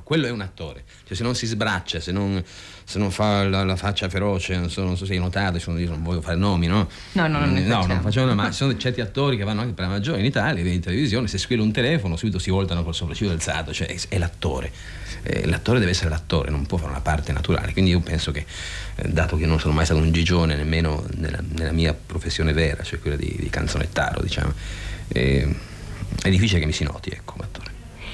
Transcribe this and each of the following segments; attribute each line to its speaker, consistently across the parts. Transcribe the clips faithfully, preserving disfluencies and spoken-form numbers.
Speaker 1: quello è un attore, cioè se non si sbraccia, se non, se non fa la, la faccia feroce, non so, non so se hai notato, sono, io non voglio fare nomi, no?
Speaker 2: No, no, non ne
Speaker 1: no,
Speaker 2: facciamo.
Speaker 1: non facciamo, ma ci sono certi attori che vanno anche per la maggiore in Italia, in televisione, se squilla un telefono subito si voltano col sopracciglio alzato, cioè è, è l'attore, eh, l'attore deve essere l'attore, non può fare una parte naturale, quindi io penso che, eh, dato che non sono mai stato un gigione nemmeno nella, nella mia professione vera, cioè quella di, di canzonettaro, diciamo, eh, è difficile che mi si noti, ecco, come attore.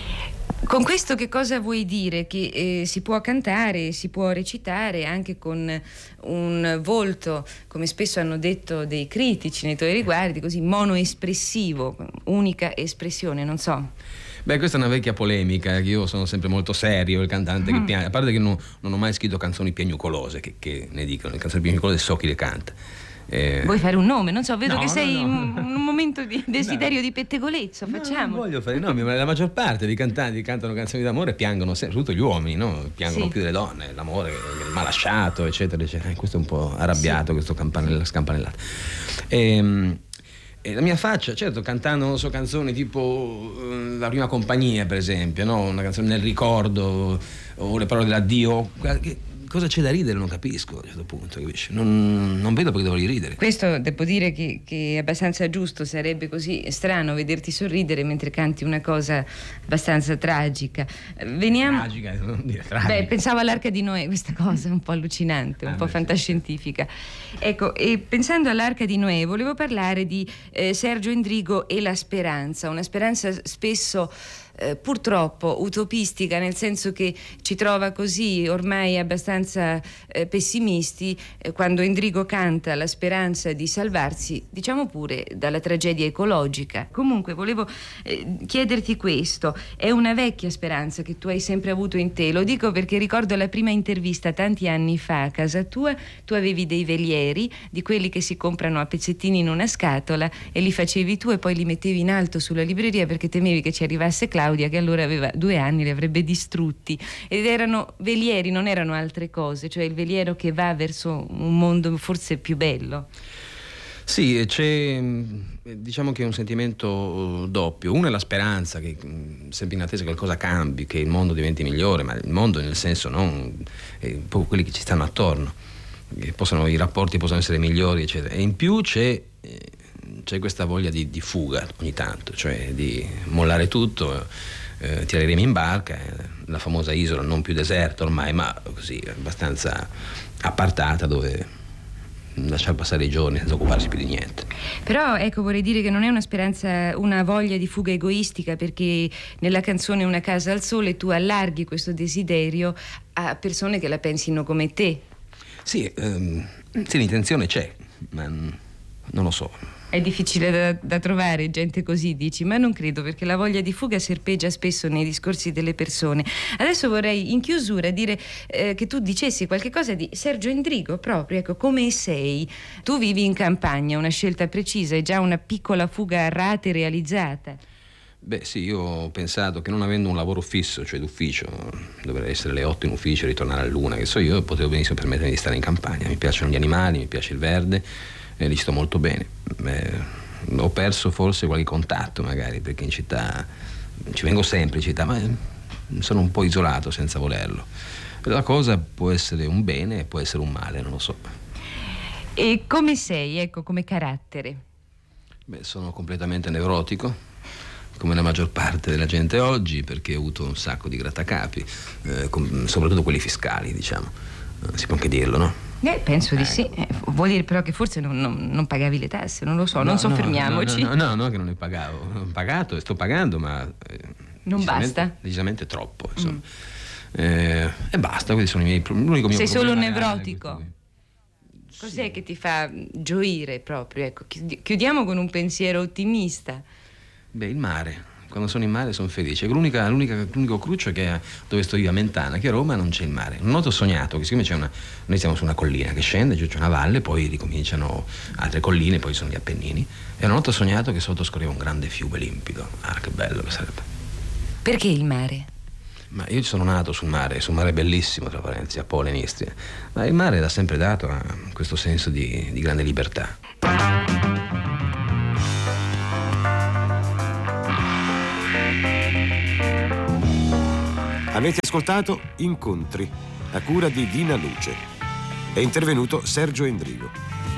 Speaker 2: Con questo che cosa vuoi dire? Che eh, si può cantare, si può recitare anche con un volto, come spesso hanno detto dei critici nei tuoi riguardi, così monoespressivo, unica espressione, non so.
Speaker 1: Beh, questa è una vecchia polemica, che io sono sempre molto serio, il cantante mm. che piange, a parte che non, non ho mai scritto canzoni piagnucolose, che, che ne dicono, le canzoni piagnucolose so chi le canta. Eh...
Speaker 2: Vuoi fare un nome? Non so, vedo
Speaker 1: no,
Speaker 2: che sei in
Speaker 1: no, no.
Speaker 2: un, un momento di desiderio no. di pettegolezzo, facciamo.
Speaker 1: No, non voglio fare nomi, ma la maggior parte dei cantanti che cantano canzoni d'amore piangono sempre, soprattutto gli uomini, no? Piangono
Speaker 2: sì.
Speaker 1: più delle donne, l'amore, il malasciato, eccetera, eccetera. E questo è un po' arrabbiato, sì. questo campanell- scampanellato. E, e la mia faccia, certo, cantando, non so, canzoni tipo uh, La prima compagnia, per esempio, no? Una canzone nel ricordo, o le parole dell'addio, che, cosa c'è da ridere? Non capisco a un certo punto, capisci? Non, non vedo perché dovrei ridere.
Speaker 2: Questo devo dire che, che è abbastanza giusto, sarebbe così strano vederti sorridere mentre canti una cosa abbastanza tragica. Veniamo...
Speaker 1: Tragica, non dire tragica.
Speaker 2: Beh, pensavo all'Arca di Noè, questa cosa un po' allucinante, un ah, po' beh, fantascientifica. Sì. Ecco, e pensando all'Arca di Noè, volevo parlare di eh, Sergio Endrigo e la speranza, una speranza spesso Eh, purtroppo utopistica, nel senso che ci trova così ormai abbastanza eh, pessimisti eh, quando Endrigo canta la speranza di salvarsi, diciamo pure, dalla tragedia ecologica. Comunque volevo eh, chiederti questo: è una vecchia speranza che tu hai sempre avuto in te? Lo dico perché ricordo la prima intervista tanti anni fa a casa tua, tu avevi dei velieri, di quelli che si comprano a pezzettini in una scatola, e li facevi tu e poi li mettevi in alto sulla libreria perché temevi che ci arrivasse Claudia, che allora aveva due anni, li avrebbe distrutti, ed erano velieri, non erano altre cose, cioè il veliero che va verso un mondo forse più bello.
Speaker 1: Sì, c'è, diciamo che è un sentimento doppio. Uno è la speranza, che sempre in attesa che qualcosa cambi, che il mondo diventi migliore, ma il mondo nel senso non eh, proprio quelli che ci stanno attorno, che possono, i rapporti possono essere migliori, eccetera. E in più c'è eh, c'è questa voglia di, di fuga ogni tanto, cioè di mollare tutto, eh, tirare i remi in barca, eh, la famosa isola non più deserta ormai, ma così abbastanza appartata, dove lasciare passare i giorni senza occuparsi più di niente.
Speaker 2: Però ecco, vorrei dire che non è una speranza, una voglia di fuga egoistica, perché nella canzone Una casa al sole tu allarghi questo desiderio a persone che la pensino come te.
Speaker 1: Sì, ehm, sì, l'intenzione c'è, ma non lo so.
Speaker 2: È difficile da, da trovare gente così, dici? Ma non credo, perché la voglia di fuga serpeggia spesso nei discorsi delle persone. Adesso vorrei in chiusura dire eh, che tu dicessi qualche cosa di Sergio Endrigo proprio, ecco, come sei. Tu vivi in campagna, una scelta precisa, è già una piccola fuga a rate realizzata.
Speaker 1: Beh sì, io ho pensato che non avendo un lavoro fisso, cioè d'ufficio, dovrei essere le otto in ufficio, ritornare a luna, che so io, potevo benissimo permettermi di stare in campagna. Mi piacciono gli animali, mi piace il verde, e li sto molto bene. Eh, ho perso forse qualche contatto magari, perché in città ci vengo sempre in città, ma sono un po' isolato senza volerlo. La cosa può essere un bene e può essere un male, non lo so.
Speaker 2: E come sei, ecco, come carattere?
Speaker 1: Beh, sono completamente nevrotico, come la maggior parte della gente oggi, perché ho avuto un sacco di grattacapi, eh, com- soprattutto quelli fiscali, diciamo. Eh, si può anche dirlo, no?
Speaker 2: Eh, penso di
Speaker 1: eh.
Speaker 2: sì. Eh, vuol dire però che forse non, non, non pagavi le tasse, non lo so,
Speaker 1: no,
Speaker 2: non
Speaker 1: no,
Speaker 2: soffermiamoci.
Speaker 1: No, no, no, no, che non ne pagavo. Ho pagato e sto pagando, ma eh,
Speaker 2: non basta.
Speaker 1: Decisamente troppo, insomma. Mm. Eh, e basta, questi sono i miei problemi. L'unico mio
Speaker 2: Sei solo
Speaker 1: problema
Speaker 2: nevrotico. Cos'è sì. che ti fa gioire proprio? Ecco, chiudiamo con un pensiero ottimista.
Speaker 1: Beh, il mare. Quando sono in mare sono felice. L'unica, l'unica, l'unico cruccio è che dove sto io a Mentana, che a Roma non c'è il mare. Una notte ho sognato che siccome c'è una, noi siamo su una collina che scende, giù c'è una valle, poi ricominciano altre colline, poi sono gli Appennini. E una notte ho sognato che sotto scorreva un grande fiume limpido. Ah, che bello che sarebbe.
Speaker 2: Perché il mare?
Speaker 1: Ma io sono nato sul mare, sul mare bellissimo, tra parentesi, a Pole in Istria. Ma il mare l'ha sempre dato a questo senso di, di grande libertà.
Speaker 3: Avete ascoltato Incontri, a cura di Dina Luce. È intervenuto Sergio Endrigo.